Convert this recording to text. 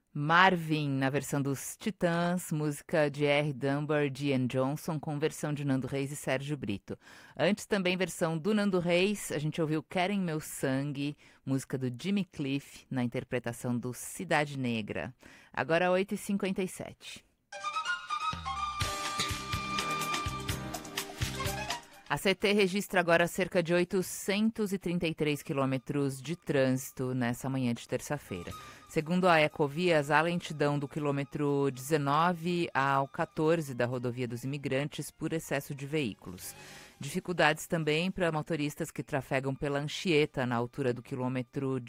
Marvin, na versão dos Titãs, música de R. Dunbar, Ian Johnson, com versão de Nando Reis e Sérgio Brito. Antes também versão do Nando Reis, a gente ouviu Querem Meu Sangue, música do Jimmy Cliff, na interpretação do Cidade Negra. Agora 8h57. A CT registra agora cerca de 833 quilômetros de trânsito nessa manhã de terça-feira. Segundo a Ecovias, há lentidão do quilômetro 19 ao 14 da rodovia dos Imigrantes por excesso de veículos. Dificuldades também para motoristas que trafegam pela Anchieta, na altura do quilômetro